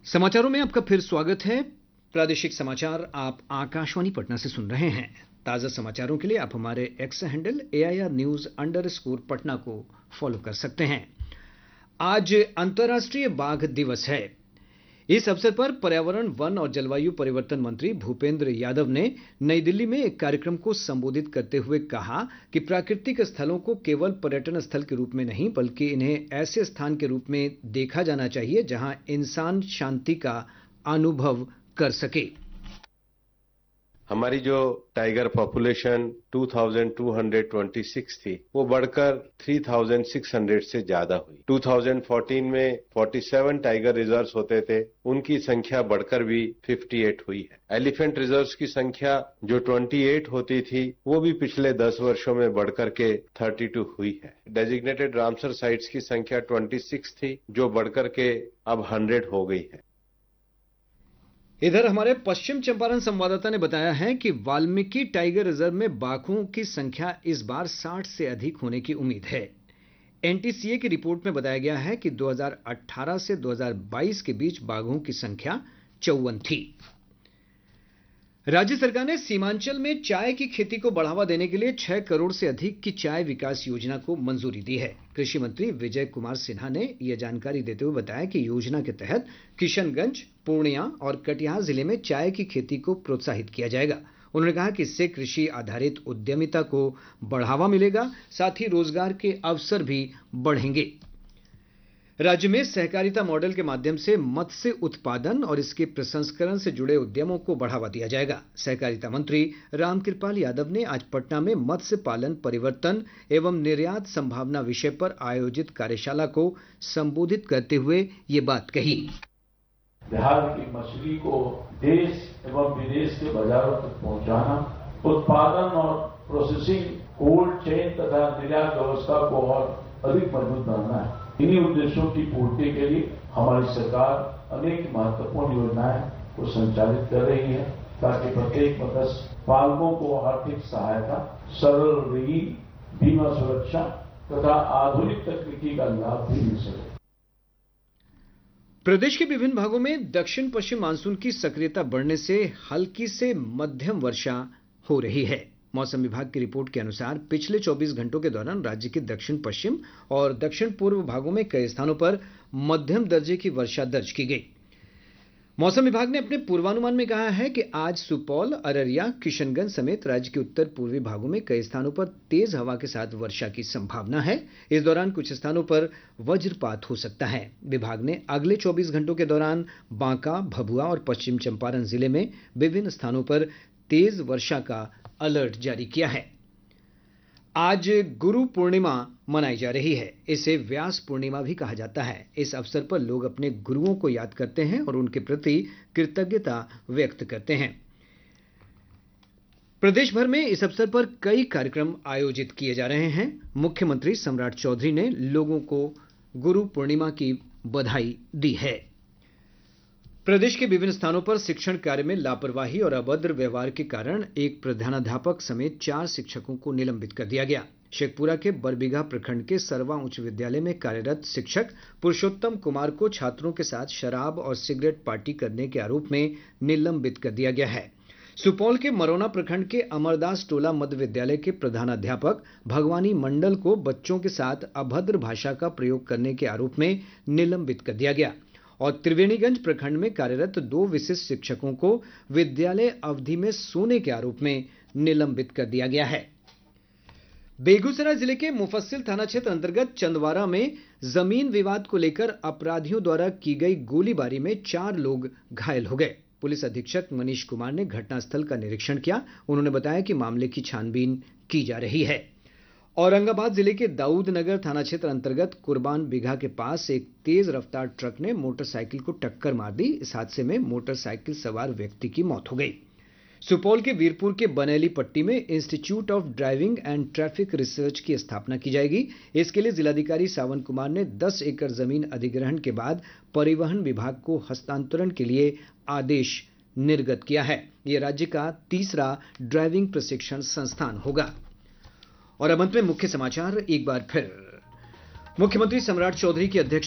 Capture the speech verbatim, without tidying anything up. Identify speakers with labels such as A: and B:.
A: समाचारों में आपका फिर स्वागत है। प्रादेशिक समाचार आप आकाशवाणी पटना से सुन रहे हैं। ताजा समाचारों के लिए आप हमारे x handle A I R news under score Patna को फॉलो कर सकते हैं। आज अंतर्राष्ट्रीय बाघ दिवस है। इस अवसर पर पर्यावरण, वन और जलवायु परिवर्तन मंत्री भूपेंद्र यादव ने नई दिल्ली में एक कार्यक्रम को संबोधित करते हुए कहा कि प्राकृतिक स्थलों को केवल पर्यटन स्थल के रूप में नहीं बल्कि इन्हें ऐसे स्थान के रूप में देखा जाना चाहिए जहां इंसान शांति का अनुभव कर सके।
B: हमारी जो टाइगर पॉपुलेशन दो हज़ार दो सौ छब्बीस थी वो बढ़कर तीन हज़ार छह सौ से ज्यादा हुई। दो हज़ार चौदह में सैंतालीस टाइगर रिजर्व्स होते थे, उनकी संख्या बढ़कर भी अट्ठावन हुई है। एलिफेंट रिजर्व्स की संख्या जो अट्ठाईस होती थी वो भी पिछले दस वर्षों में बढ़कर के बत्तीस हुई है। डेजिग्नेटेड रामसर साइट्स की संख्या छब्बीस थी जो बढ़कर के अब सौ हो गई है।
A: इधर हमारे पश्चिम चंपारण संवाददाता ने बताया है कि वाल्मीकि टाइगर रिजर्व में बाघों की संख्या इस बार साठ से अधिक होने की उम्मीद है। एन टी सी ए की रिपोर्ट में बताया गया है कि दो हज़ार अठारह से दो हज़ार बाईस के बीच बाघों की संख्या चौवन थी। राज्य सरकार ने सीमांचल में चाय की खेती को बढ़ावा देने के लिए छह करोड़ से अधिक की चाय विकास योजना को मंजूरी दी है। कृषि मंत्री विजय कुमार सिन्हा ने यह जानकारी देते हुए बताया कि योजना के तहत किशनगंज, पूर्णिया और कटिहार जिले में चाय की खेती को प्रोत्साहित किया जाएगा। उन्होंने कहा कि इससे कृषि आधारित उद्यमिता को बढ़ावा मिलेगा, साथ ही रोजगार के अवसर भी बढ़ेंगे। राज्य में सहकारिता मॉडल के माध्यम से मत्स्य उत्पादन और इसके प्रसंस्करण से जुड़े उद्यमों को बढ़ावा दिया जाएगा। सहकारिता मंत्री रामकृपाल यादव ने आज पटना में मत्स्य पालन परिवर्तन एवं निर्यात संभावना विषय पर आयोजित कार्यशाला को संबोधित करते हुए ये बात कही।
C: बिहार की मछली को देश एवं विदेश के बाजारों तक पहुंचाना, उत्पादन और प्रोसेसिंग, कोल्ड चेन तथा निर्यात व्यवस्था को और अधिक मजबूत बनाना है। इन्हीं उद्देश्यों की पूर्ति के लिए हमारी सरकार अनेक महत्वपूर्ण योजनाएं को संचालित कर रही है ताकि प्रत्येक मत्स्य पालकों को आर्थिक सहायता, सरल ऋण, बीमा सुरक्षा तथा आधुनिक तकनीकी का लाभ भी मिल सके।
A: प्रदेश के विभिन्न भागों में दक्षिण पश्चिम मानसून की सक्रियता बढ़ने से हल्की से मध्यम वर्षा हो रही है। मौसम विभाग की रिपोर्ट के अनुसार पिछले चौबीस घंटों के दौरान राज्य के दक्षिण पश्चिम और दक्षिण पूर्व भागों में कई स्थानों पर मध्यम दर्जे की वर्षा दर्ज की गई। मौसम विभाग ने अपने पूर्वानुमान में कहा है कि आज सुपौल, अररिया, किशनगंज समेत राज्य के उत्तर पूर्वी भागों में कई स्थानों पर तेज हवा के साथ वर्षा की संभावना है। इस दौरान कुछ स्थानों पर वज्रपात हो सकता है। विभाग ने अगले चौबीस घंटों के दौरान बांका, भभुआ और पश्चिम चंपारण जिले में विभिन्न स्थानों पर तेज वर्षा का अलर्ट जारी किया है। आज गुरु पूर्णिमा मनाई जा रही है। इसे व्यास पूर्णिमा भी कहा जाता है। इस अवसर पर लोग अपने गुरुओं को याद करते हैं और उनके प्रति कृतज्ञता व्यक्त करते हैं। प्रदेश भर में इस अवसर पर कई कार्यक्रम आयोजित किए जा रहे हैं। मुख्यमंत्री सम्राट चौधरी ने लोगों को गुरु पूर्णिमा की बधाई दी है। प्रदेश के विभिन्न स्थानों पर शिक्षण कार्य में लापरवाही और अभद्र व्यवहार के कारण एक प्रधानाध्यापक समेत चार शिक्षकों को निलंबित कर दिया गया। शेखपुरा के बरबीघा प्रखंड के सरवा उच्च विद्यालय में कार्यरत शिक्षक पुरुषोत्तम कुमार को छात्रों के साथ शराब और सिगरेट पार्टी करने के आरोप में निलंबित कर दिया गया है। सुपौल के मरौना प्रखंड के अमरदास टोला मध्य विद्यालय के प्रधानाध्यापक भगवानी मंडल को बच्चों के साथ अभद्र भाषा का प्रयोग करने के आरोप में निलंबित कर दिया गया और त्रिवेणीगंज प्रखंड में कार्यरत दो विशिष्ट शिक्षकों को विद्यालय अवधि में सोने के आरोप में निलंबित कर दिया गया है। बेगूसराय जिले के मुफस्सिल थाना क्षेत्र अंतर्गत चंदवारा में जमीन विवाद को लेकर अपराधियों द्वारा की गई गोलीबारी में चार लोग घायल हो गए। पुलिस अधीक्षक मनीष कुमार ने घटनास्थल का निरीक्षण किया। उन्होंने बताया कि मामले की छानबीन की जा रही है। औरंगाबाद जिले के दाऊदनगर थाना क्षेत्र अंतर्गत कुर्बान बिघा के पास एक तेज रफ्तार ट्रक ने मोटरसाइकिल को टक्कर मार दी। इस हादसे में मोटरसाइकिल सवार व्यक्ति की मौत हो गई। सुपौल के वीरपुर के बनेली पट्टी में institute of driving and traffic research की स्थापना की जाएगी। इसके लिए जिलाधिकारी सावन कुमार ने दस एकड़ जमीन अधिग्रहण के बाद परिवहन विभाग को हस्तांतरण के लिए आदेश निर्गत किया है। यह राज्य का तीसरा ड्राइविंग प्रशिक्षण संस्थान होगा। और अब अंत में मुख्य समाचार एक बार फिर। मुख्यमंत्री सम्राट चौधरी की अध्यक्षता